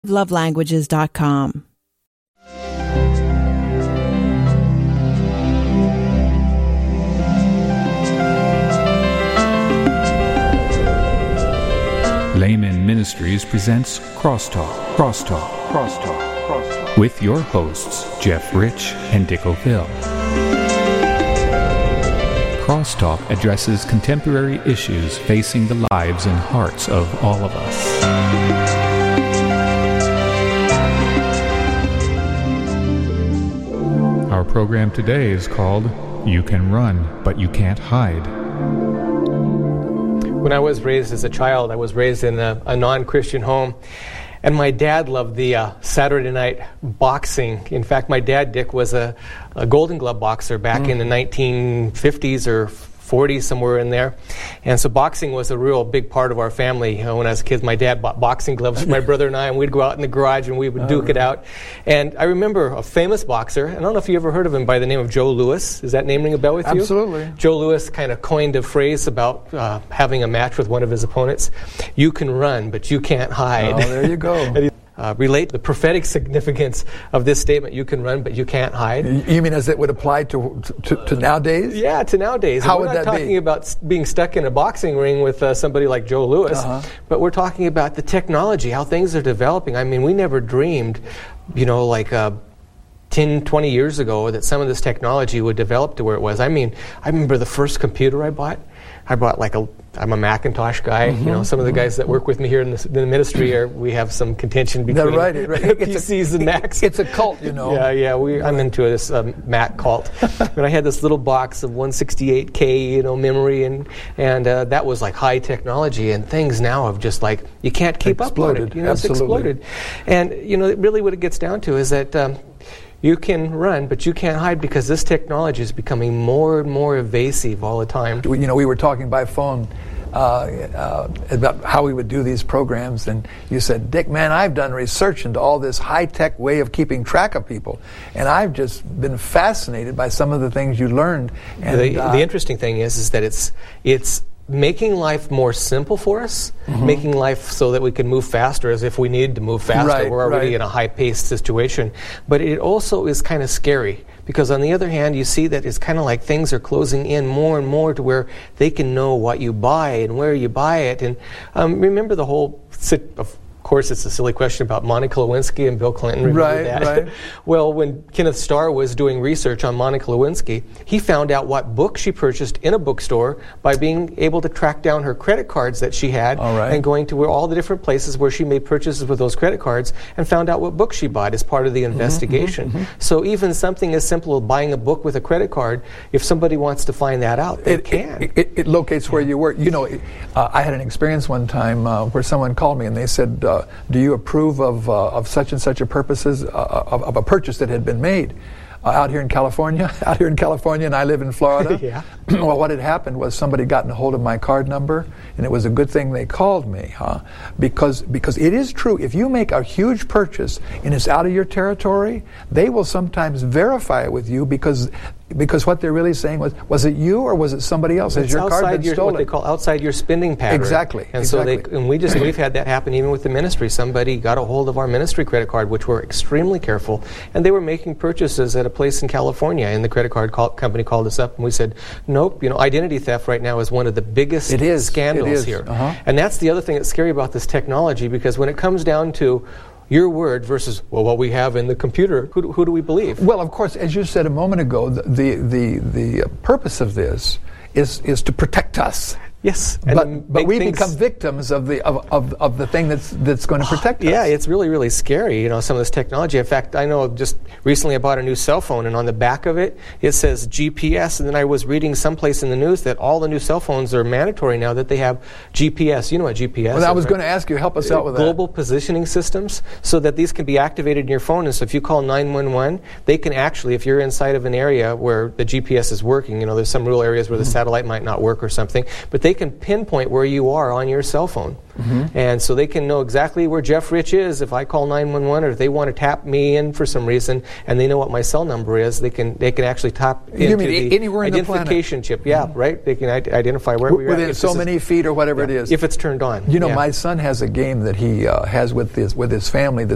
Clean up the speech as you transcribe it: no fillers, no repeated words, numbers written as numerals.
lovelanguages.com. Layman Ministries presents Crosstalk with your hosts, Jeff Rich and Dick O'Phil. Crosstalk addresses contemporary issues facing the lives and hearts of all of us. Our program today is called You Can Run, But You Can't Hide. When I was raised as a child, I was raised in a non-Christian home, and my dad loved the Saturday night boxing. In fact, my dad, Dick, was a Golden Glove boxer back in the 1950s or 40s, somewhere in there. And so boxing was a real big part of our family. When I was a kid, my dad bought boxing gloves for my brother and I, and we'd go out in the garage and we would duke it out. And I remember a famous boxer, I don't know if you ever heard of him, by the name of Joe Louis. Is that name ring a bell with you? Absolutely. Joe Louis kind of coined a phrase about having a match with one of his opponents. You can run, but you can't hide. Oh, there you go. Relate the prophetic significance of this statement, you can run, but you can't hide. You mean as it would apply to nowadays? Yeah, to nowadays. How would that be? We're not talking about being stuck in a boxing ring with somebody like Joe Louis, but we're talking about the technology, how things are developing. I mean, we never dreamed, like 10, 20 years ago that some of this technology would develop to where it was. I mean, I remember the first computer I bought I'm a Macintosh guy. Some of the guys that work with me here in the ministry we have some contention between PCs and Macs. It's a cult, Yeah. I'm into this Mac cult. But I had this little box of 168K, memory, and that was like high technology. And things now have just you can't keep up with it. It's exploded. And really what it gets down to is that. You can run, but you can't hide because this technology is becoming more and more evasive all the time. We were talking by phone about how we would do these programs, and you said, Dick, man, I've done research into all this high-tech way of keeping track of people, and I've just been fascinated by some of the things you learned. And the interesting thing is that it's making life more simple for us, making life so that we can move faster as if we needed to move faster. We're already in a high-paced situation. But it also is kind of scary because on the other hand, you see that it's kind of like things are closing in more and more to where they can know what you buy and where you buy it. And remember the whole... Of course, it's a silly question about Monica Lewinsky and Bill Clinton. Remember that? Right. Well, when Kenneth Starr was doing research on Monica Lewinsky, he found out what book she purchased in a bookstore by being able to track down her credit cards that she had and going to all the different places where she made purchases with those credit cards and found out what book she bought as part of the investigation. So even something as simple as buying a book with a credit card, if somebody wants to find that out, they can. It locates where you work. I had an experience one time where someone called me and they said, do you approve of such and such a purposes of a purchase that had been made out here in California? And I live in Florida. Yeah. Well, what had happened was somebody gotten a hold of my card number, and it was a good thing they called me, because it is true. If you make a huge purchase and it's out of your territory, they will sometimes verify it with you because what they're really saying was it you or was it somebody else? Has your card been stolen? What they call outside your spending pattern. Exactly. So we've had that happen even with the ministry. Somebody got a hold of our ministry credit card, which we're extremely careful, and they were making purchases at a place in California, and the credit card company called us up and we said, nope, identity theft right now is one of the biggest scandals here. And that's the other thing that's scary about this technology, because when it comes down to your word versus what we have in the computer, who do we believe? Well, of course, as you said a moment ago, the purpose of this is to protect us. Yes, but we become victims of the thing that's going to protect us. Yeah, it's really, really scary, some of this technology. In fact, I know just recently I bought a new cell phone, and on the back of it, it says GPS, and then I was reading someplace in the news that all the new cell phones are mandatory now that they have GPS. You know what GPS is, Well, I was going to ask you, help us out with that. Global positioning systems, so that these can be activated in your phone, and so if you call 911, they can actually, if you're inside of an area where the GPS is working, there's some rural areas where the satellite might not work or something, but they can pinpoint where you are on your cell phone. And so they can know exactly where Jeff Rich is if I call 911, or if they want to tap me in for some reason and they know what my cell number is, they can actually tap into the anywhere in identification chip. Yeah, right? They can identify where we are. Within so many feet or whatever it is. If it's turned on. My son has a game that he has with his family